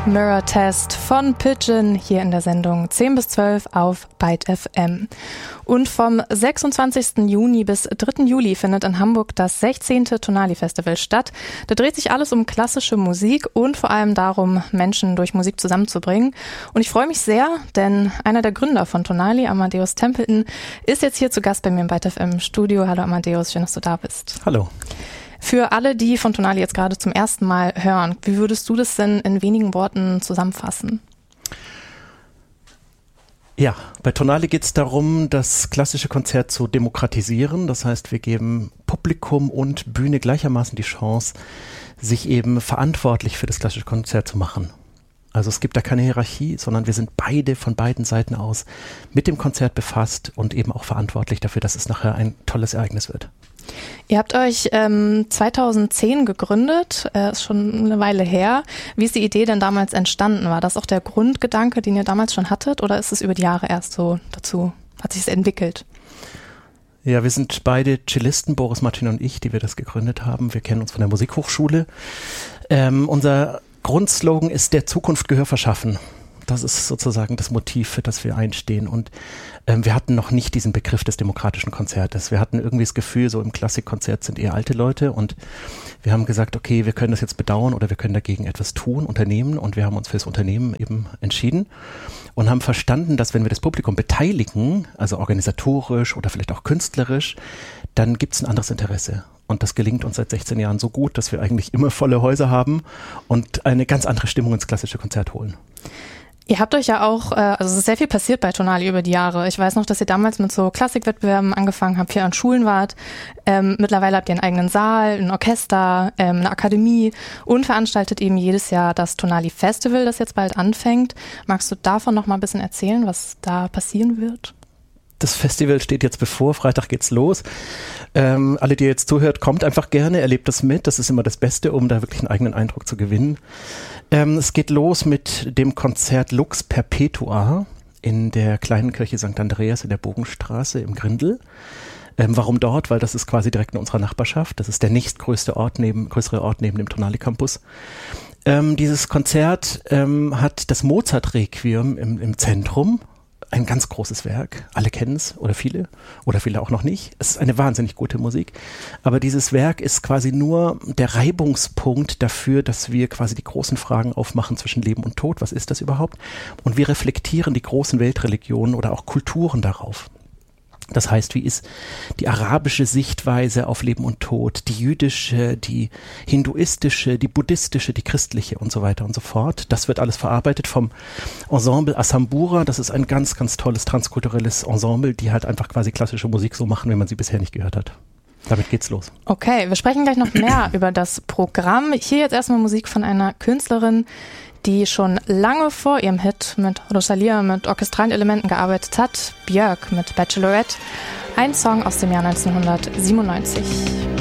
Mirror Test von Pigeon hier in der Sendung 10 bis 12 auf Byte FM. Und vom 26. Juni bis 3. Juli findet in Hamburg das 16. Tonali Festival statt. Da dreht sich alles um klassische Musik und vor allem darum, Menschen durch Musik zusammenzubringen. Und ich freue mich sehr, denn einer der Gründer von Tonali, Amadeus Templeton, ist jetzt hier zu Gast bei mir im Byte FM Studio. Hallo Amadeus, schön, dass du da bist. Hallo. Für alle, die von Tonali jetzt gerade zum ersten Mal hören, wie würdest du das denn in wenigen Worten zusammenfassen? Ja, bei Tonali geht es darum, das klassische Konzert zu demokratisieren. Das heißt, wir geben Publikum und Bühne gleichermaßen die Chance, sich eben verantwortlich für das klassische Konzert zu machen. Also es gibt da keine Hierarchie, sondern wir sind beide von beiden Seiten aus mit dem Konzert befasst und eben auch verantwortlich dafür, dass es nachher ein tolles Ereignis wird. Ihr habt euch 2010 gegründet, ist schon eine Weile her. Wie ist die Idee denn damals entstanden? War das auch der Grundgedanke, den ihr damals schon hattet, oder ist es über die Jahre erst so dazu, hat sich es entwickelt? Ja, wir sind beide Cellisten, Boris Martin und ich, die wir das gegründet haben. Wir kennen uns von der Musikhochschule. Unser Grundslogan ist: der Zukunft Gehör verschaffen. Das ist sozusagen das Motiv, für das wir einstehen. Und wir hatten noch nicht diesen Begriff des demokratischen Konzertes. Wir hatten irgendwie das Gefühl, so im Klassikkonzert sind eher alte Leute. Und wir haben gesagt, okay, wir können das jetzt bedauern oder wir können dagegen etwas tun, unternehmen. Und wir haben uns für das Unternehmen eben entschieden und haben verstanden, dass wenn wir das Publikum beteiligen, also organisatorisch oder vielleicht auch künstlerisch, dann gibt es ein anderes Interesse. Und das gelingt uns seit 16 Jahren so gut, dass wir eigentlich immer volle Häuser haben und eine ganz andere Stimmung ins klassische Konzert holen. Ihr habt euch ja auch, also es ist sehr viel passiert bei Tonali über die Jahre. Ich weiß noch, dass ihr damals mit so Klassikwettbewerben angefangen habt, hier an Schulen wart. Mittlerweile habt ihr einen eigenen Saal, ein Orchester, eine Akademie und veranstaltet eben jedes Jahr das Tonali Festival, das jetzt bald anfängt. Magst du davon noch mal ein bisschen erzählen, was da passieren wird? Das Festival steht jetzt bevor, Freitag geht's los. Alle, die jetzt zuhört, kommt einfach gerne, erlebt das mit. Das ist immer das Beste, um da wirklich einen eigenen Eindruck zu gewinnen. Es geht los mit dem Konzert Lux Perpetua in der kleinen Kirche St. Andreas in der Bogenstraße im Grindel. Warum dort? Weil das ist quasi direkt in unserer Nachbarschaft. Das ist der nächstgrößere Ort neben dem Tonali Campus. Dieses Konzert hat das Mozart-Requiem im Zentrum. Ein ganz großes Werk. Alle kennen es oder viele auch noch nicht. Es ist eine wahnsinnig gute Musik. Aber dieses Werk ist quasi nur der Reibungspunkt dafür, dass wir quasi die großen Fragen aufmachen zwischen Leben und Tod. Was ist das überhaupt? Und wir reflektieren die großen Weltreligionen oder auch Kulturen darauf. Das heißt, wie ist die arabische Sichtweise auf Leben und Tod, die jüdische, die hinduistische, die buddhistische, die christliche und so weiter und so fort. Das wird alles verarbeitet vom Ensemble Asambura. Das ist ein ganz, ganz tolles transkulturelles Ensemble, die halt einfach quasi klassische Musik so machen, wie man sie bisher nicht gehört hat. Damit geht's los. Okay, wir sprechen gleich noch mehr über das Programm. Hier jetzt erstmal Musik von einer Künstlerin, die schon lange vor ihrem Hit mit Rosalia mit orchestralen Elementen gearbeitet hat, Björk mit Bachelorette, ein Song aus dem Jahr 1997.